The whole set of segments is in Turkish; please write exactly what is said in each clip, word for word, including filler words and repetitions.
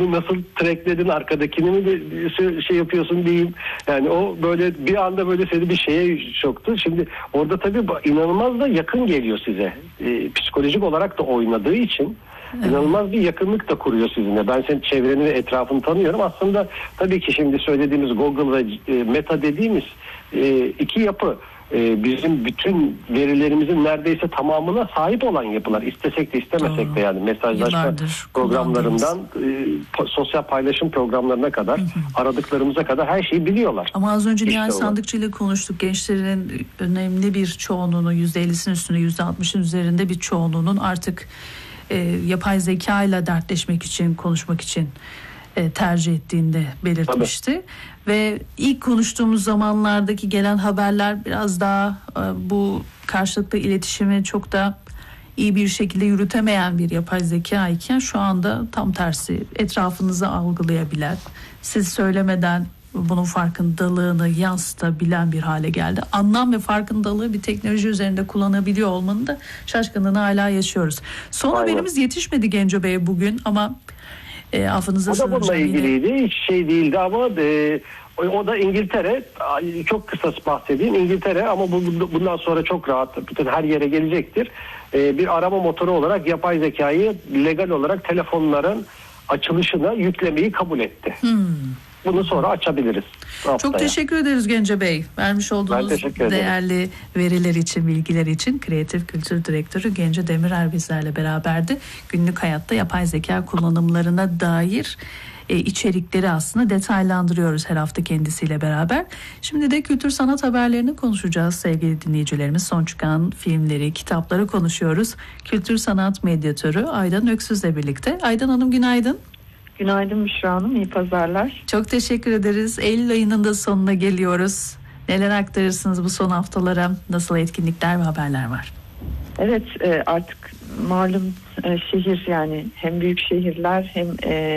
Onu nasıl trackledin, arkadakini mi de şey yapıyorsun diyeyim. Yani o böyle bir anda böyle seni bir şeye soktu. Şimdi orada tabii inanılmaz da yakın geliyor size. E, psikolojik olarak da oynadığı için evet. inanılmaz bir yakınlık da kuruyor sizinle. Ben senin çevreni ve etrafını tanıyorum. Aslında tabii ki şimdi söylediğimiz Google ve e, Meta dediğimiz e, iki yapı e, bizim bütün verilerimizin neredeyse tamamına sahip olan yapılar. İstesek de istemesek Doğru. de yani mesajlaşma Yıllardır programlarından e, sosyal paylaşım programlarına kadar hı hı. aradıklarımıza kadar her şeyi biliyorlar. Ama az önce Nihal Sandıkçı ile konuştuk. Gençlerin önemli bir çoğunluğunu, yüzde ellisinin üstünde, yüzde altmışın üzerinde bir çoğunluğunun artık e, yapay zeka ile dertleşmek için, konuşmak için e, tercih ettiğini de belirtmişti. Tabii. Ve ilk konuştuğumuz zamanlardaki gelen haberler biraz daha e, bu karşılıklı iletişimi çok da iyi bir şekilde yürütemeyen bir yapay zeka iken şu anda tam tersi, etrafınızı algılayabilen, siz söylemeden bunun farkındalığını yansıtabilen bir hale geldi. Anlam ve farkındalığı bir teknoloji üzerinde kullanabiliyor olmanın da şaşkınlığını hala yaşıyoruz. Son Aynen. haberimiz yetişmedi Genco Bey bugün ama e, affınıza sığınacağım. O da bununla ilgiliydi. Hiç şey değildi ama e, o da İngiltere. Çok kısa bahsedeyim. İngiltere ama bu, bundan sonra çok rahat bütün her yere gelecektir. E, bir arama motoru olarak yapay zekayı legal olarak telefonların açılışına yüklemeyi kabul etti. Hmm. Bunu sonra açabiliriz. Haftaya. Çok teşekkür ederiz Gence Bey. Vermiş olduğunuz değerli veriler için, bilgiler için. Kreatif Kültür Direktörü Gence Demirer bizlerle beraberdi. Günlük hayatta yapay zeka kullanımlarına dair e, içerikleri aslında detaylandırıyoruz her hafta kendisiyle beraber. Şimdi de kültür sanat haberlerini konuşacağız sevgili dinleyicilerimiz. Son çıkan filmleri, kitapları konuşuyoruz. Kültür sanat medyatörü Aydan Öksüz'le birlikte. Aydan Hanım günaydın. Günaydın Büşra Hanım, iyi pazarlar. Çok teşekkür ederiz. Eylül ayının da sonuna geliyoruz. Neler aktarırsınız bu son haftalara? Nasıl etkinlikler ve haberler var? Evet, artık malum şehir, yani hem büyük şehirler hem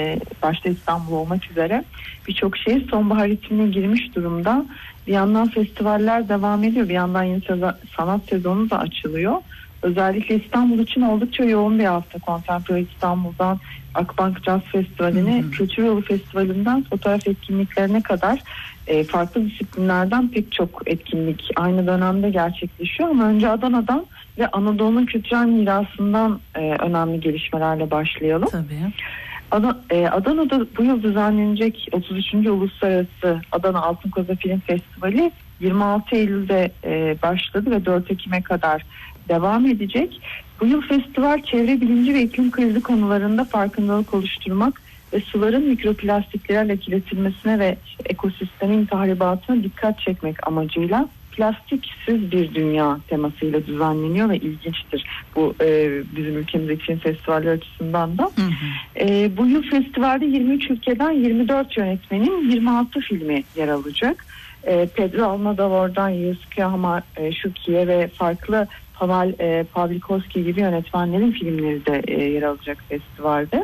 başta İstanbul olmak üzere birçok şehir sonbahar ritmine girmiş durumda. Bir yandan festivaller devam ediyor, bir yandan yeni sanat sezonu da açılıyor. Özellikle İstanbul için oldukça yoğun bir hafta. Contemporary İstanbul'dan Akbank Jazz Festivali'ne, Kültür Yolu Festivali'nden fotoğraf etkinliklerine kadar e, farklı disiplinlerden pek çok etkinlik aynı dönemde gerçekleşiyor. Ama önce Adana'dan ve Anadolu'nun kültürel mirasından e, önemli gelişmelerle başlayalım. Tabii. Ad- e, Adana'da bu yıl düzenlenecek otuz üçüncü Uluslararası Adana Altın Koza Film Festivali yirmi altı Eylül'de e, başladı ve dört Ekim'e kadar devam edecek. Bu yıl festival çevre bilinci ve iklim krizi konularında farkındalık oluşturmak ve suların mikroplastiklerle kirletilmesine ve ekosistemin tahribatına dikkat çekmek amacıyla plastiksiz bir dünya temasıyla düzenleniyor ve ilginçtir. Bu e, bizim ülkemizdeki film festivaller açısından da. Hı hı. E, bu yıl festivalde yirmi üç ülkeden yirmi dört yönetmenin yirmi altı filmi yer alacak. E, Pedro Almodovar'dan Yusuke Hamashuki'ye ve farklı Pavel e, Pawlikowski gibi yönetmenlerin filmleri de e, yer alacak festivalde.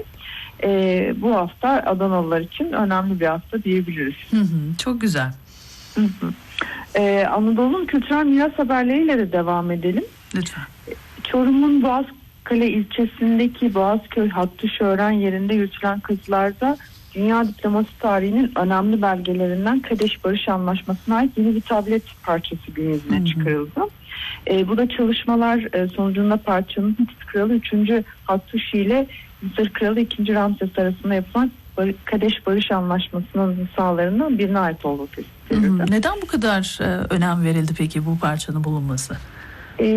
E, bu hafta Adanalılar için önemli bir hafta diyebiliriz. Hı hı, çok güzel. Hı hı. E, Anadolu'nun kültürel miras haberleriyle de devam edelim. Lütfen. Çorum'un Boğazkale ilçesindeki Boğazköy Hattuşören yerinde yürütülen kazılarda dünya diplomasi tarihinin önemli belgelerinden Kadeş Barış Anlaşması'na ait yeni bir tablet parçası gün yüzüne hı hı. çıkarıldı. E, bu da çalışmalar e, sonucunda parçanın Hitit Kralı üçüncü Hattuşi ile Mısır Kralı ikinci Ramses arasında yapılan Bar- Kadeş Barış Anlaşması'nın misallarından birine ait olduğu tespit. Neden bu kadar e, önem verildi peki bu parçanın bulunması? E,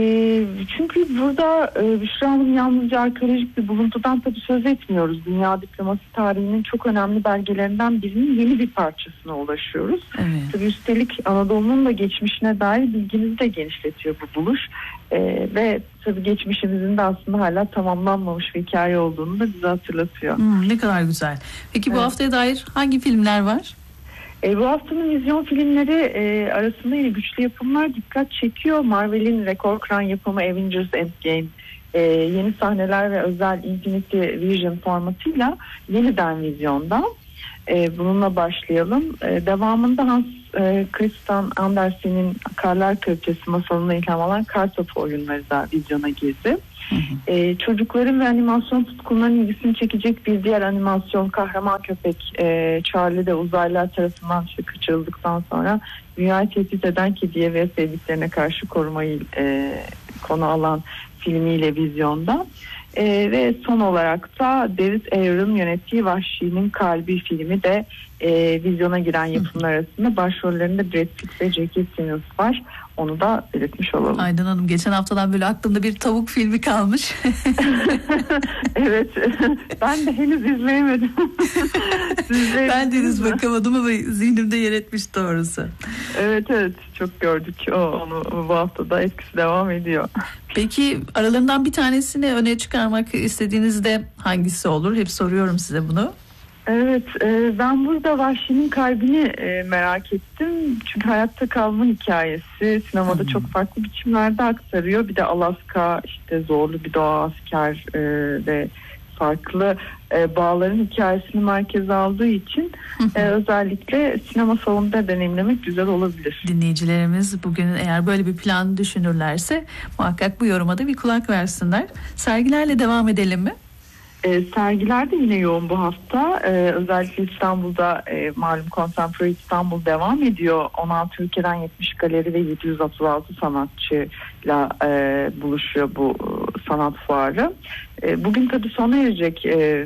çünkü burada e, Büşra Hanım yalnızca arkeolojik bir buluntudan tabii söz etmiyoruz. Dünya diplomasi tarihinin çok önemli belgelerinden birinin yeni bir parçasına ulaşıyoruz. Evet. Tabii üstelik Anadolu'nun da geçmişine dair bilgimizi de genişletiyor bu buluş. E, ve tabii geçmişimizin de aslında hala tamamlanmamış bir hikaye olduğunu da bize hatırlatıyor. Hmm, ne kadar güzel. Peki bu evet. haftaya dair hangi filmler var? E, bu haftanın vizyon filmleri e, arasında yine güçlü yapımlar dikkat çekiyor. Marvel'in rekor kıran yapımı Avengers Endgame e, yeni sahneler ve özel Infinity Vision formatıyla yeniden vizyonda. E, bununla başlayalım. E, devamında Hans e, Christian Andersen'in Karlar Kraliçesi masalına ilham alan Kartopu oyunları da vizyona girdi. Hı hı. E, çocukların ve animasyon tutkunlarının ilgisini çekecek bir diğer animasyon kahraman köpek e, Charlie de uzaylılar tarafından işte kaçırıldıktan sonra dünyayı tehdit eden kediye ve sevdiklerine karşı korumayı e, konu alan filmiyle vizyonda. Ee, ve son olarak da David Ayer'ın yönettiği Vahşi'nin Kalbi filmi de e, vizyona giren yapımlar arasında. Başrollerinde Brad Pitt ve Jackie Simmons var. Onu da belirtmiş olalım. Aydan Hanım, geçen haftadan böyle aklımda bir tavuk filmi kalmış. Evet. Ben de henüz izleyemedim. Ben de henüz bakamadım ama zihnimde yer etmiş doğrusu. Evet evet. Çok gördük. O, onu bu hafta da etkisi devam ediyor. Peki aralarından bir tanesini öne çıkarmak istediğinizde hangisi olur? Hep soruyorum size bunu. Evet, e, ben burada Vahşi'nin Kalbini e, merak ettim. Çünkü hayatta kalma hikayesi sinemada hmm. çok farklı biçimlerde aktarıyor. Bir de Alaska, işte zorlu bir doğa asker e, ve farklı e, bağların hikayesini merkeze aldığı için e, özellikle sinema salonunda deneyimlemek güzel olabilir. Dinleyicilerimiz bugün eğer böyle bir plan düşünürlerse muhakkak bu yoruma da bir kulak versinler. Sergilerle devam edelim mi? E, sergiler de yine yoğun bu hafta. E, özellikle İstanbul'da e, malum Contemporary İstanbul devam ediyor. on altı ülkeden yetmiş galeri ve yedi yüz otuz altı sanatçıyla e, buluşuyor bu e, sanat fuarı. E, bugün tabii sona erecek e,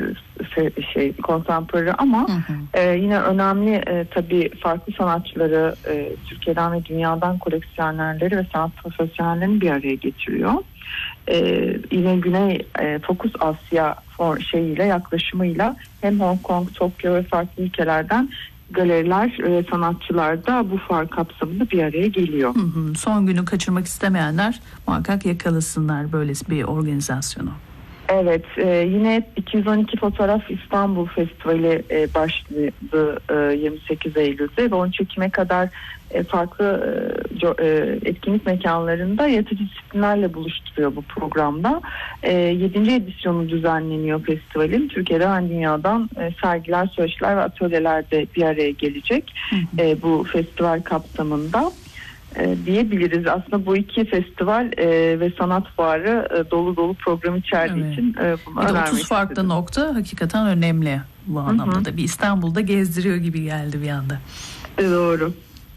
e, şey Contemporary ama hı hı. E, yine önemli e, tabii farklı sanatçıları e, Türkiye'den ve dünyadan koleksiyonerleri ve sanat profesyonellerini bir araya getiriyor. Ee, yine Güney e, Fokus Asya for, şeyiyle yaklaşımıyla hem Hong Kong, Tokyo ve farklı ülkelerden galeriler ve sanatçılar da bu fuar kapsamında bir araya geliyor. Hı hı. Son günü kaçırmak istemeyenler muhakkak yakalasınlar böyle bir organizasyonu. Evet, e, yine iki yüz on iki Fotoğraf İstanbul Festivali e, başladı e, yirmi sekiz Eylül'de ve on üç Ekim'e kadar e, farklı e, e, etkinlik mekanlarında yaratıcı disiplinlerle buluşturuyor bu programda. E, yedinci edisyonu düzenleniyor festivalin. Türkiye'den ve dünyadan e, sergiler, söyleşiler ve atölyeler de bir araya gelecek hı hı. E, bu festival kapsamında. E, diyebiliriz. Aslında bu iki festival e, ve sanat fuarı e, dolu dolu program içerdiği evet. için e, bunu önermek otuz farklı istedim. Nokta hakikaten önemli bu anlamda hı hı. da. Bir İstanbul'da gezdiriyor gibi geldi bir anda. E, doğru.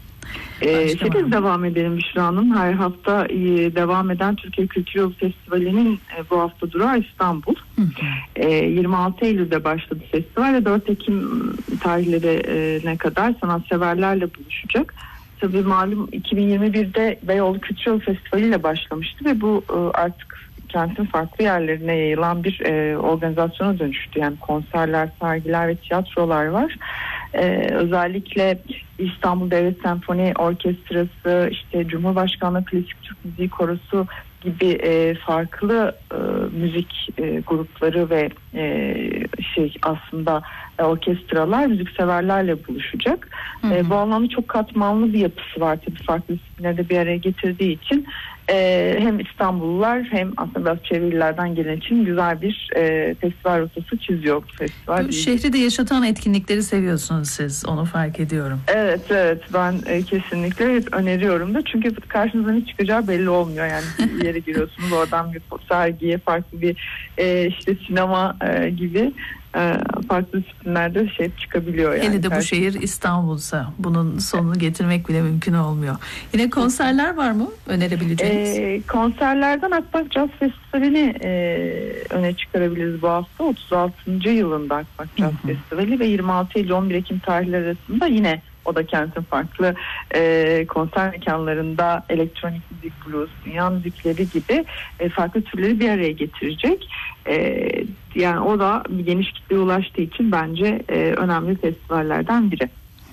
Ee, Şeyde devam edelim Büşra Hanım. Her hafta e, devam eden Türkiye Kültür Yolu Festivali'nin e, bu hafta durağı İstanbul. Hı hı. E, yirmi altı Eylül'de başladı festival ve dört Ekim tarihlerine kadar sanatseverlerle buluşacak. Tabii malum iki bin yirmi birde Beyoğlu Kültür Yolu Festivali ile başlamıştı ve bu e, artık kentin farklı yerlerine yayılan bir e, organizasyona dönüştü. Yani konserler, sergiler ve tiyatrolar var. Ee, özellikle İstanbul Devlet Senfoni Orkestrası, işte Cumhurbaşkanlığı Klasik Türk Müziği Korosu gibi e, farklı e, müzik e, grupları ve e, şey aslında e, orkestralar müzikseverlerle buluşacak. Hı hı. E, bu anlamda çok katmanlı bir yapısı var tabii, farklı isimleri bir araya getirdiği için e, hem İstanbullular hem aslında biraz çevrililerden gelen için güzel bir e, festival rotası çiziyor bu festival. Bu şehri de yaşatan etkinlikleri seviyorsunuz siz, onu fark ediyorum. Evet evet ben e, kesinlikle hep öneriyorum da, çünkü karşınıza ne çıkacağı belli olmuyor yani. Bir yere giriyorsunuz, oradan bir sergiye, farklı bir e, işte sinema e, gibi e, farklı disiplinlerde şey çıkabiliyor yani. Hele de bu şehir İstanbul'sa bunun sonunu getirmek bile mümkün olmuyor. Yine konserler var mı önerebileceğiniz? E, konserlerden Akbank Jazz Festivali'ni e, öne çıkarabiliriz bu hafta. otuz altıncı yılında Akbank Jazz Festivali ve yirmi altı Eylül on bir Ekim tarihleri arasında yine o da kentin farklı e, konser mekanlarında elektronik müzik, blues, dünya müzikleri gibi e, farklı türleri bir araya getirecek. E, yani o da bir geniş kitleye ulaştığı için bence e, önemli festivallerden biri.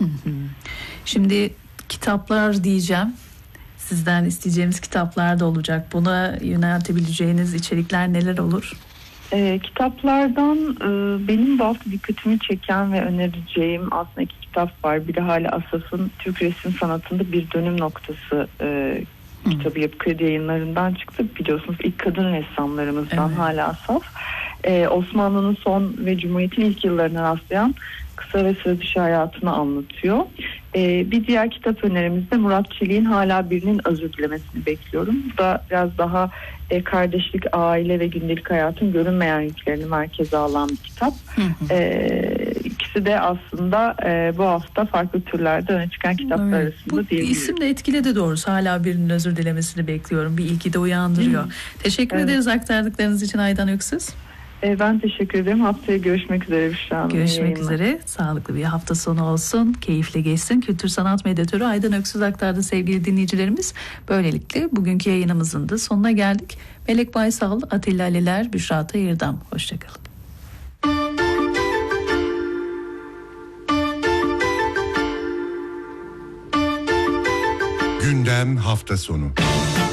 Şimdi kitaplar diyeceğim. Sizden isteyeceğimiz kitaplar da olacak. Buna yöneltebileceğiniz içerikler neler olur? E, kitaplardan e, benim bu hafta dikkatimi çeken ve önereceğim aslında iki kitap var. Biri Hale Asaf'ın Türk Resim Sanatı'nda Bir Dönüm Noktası e, kitabı Yapı Kredi Yayınları'ndan çıktı. Biliyorsunuz ilk kadın ressamlarımızdan evet. Hale Asaf. e, Osmanlı'nın son ve Cumhuriyet'in ilk yıllarına rastlayan kısa ve sıra dışı hayatını anlatıyor. E, bir diğer kitap önerimizde Murat Çelik'in Hala Birinin Özür Dilemesini Bekliyorum. Bu da biraz daha e, kardeşlik, aile ve gündelik hayatın görünmeyen yüklerini merkeze alan bir kitap. Hı hı. E, ikisi de aslında e, bu hafta farklı türlerde öne çıkan kitaplar evet. arasında bu diyebiliriz. İsim de etkiledi doğrusu. Hala Birinin Özür Dilemesini Bekliyorum. Bir ilgi de uyandırıyor. Hı. Teşekkür evet. ederiz aktardıklarınız için Aydan Öksüz. Ben teşekkür ederim. Haftaya görüşmek üzere Büşra Hanım. Görüşmek üzere. Sağlıklı bir hafta sonu olsun. Keyifli geçsin. Kültür sanat medyatörü Aydan Öksüz aktardı sevgili dinleyicilerimiz. Böylelikle bugünkü yayınımızın da sonuna geldik. Melek Baysal, Atilla Aliler, Büşra Tayırdam. Hoşçakalın. Gündem hafta sonu.